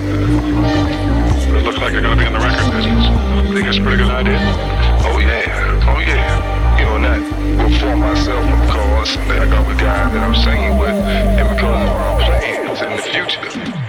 It looks like you're going to be in the record business. Think it's a pretty good idea? Oh yeah. You know, not before myself, of course. And then I got the guy that I'm singing